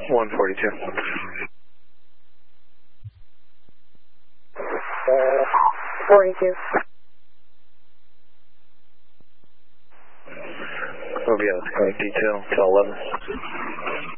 142. 42. We'll be able to connect detail to 11.